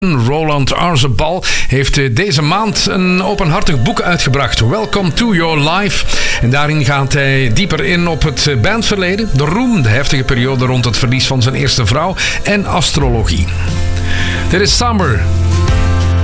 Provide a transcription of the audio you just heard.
Roland Arzebal heeft deze maand een openhartig boek uitgebracht, Welcome to Your Life. En daarin gaat hij dieper in op het bandverleden, de roem, de heftige periode rond het verlies van zijn eerste vrouw en astrologie. Dit is Summer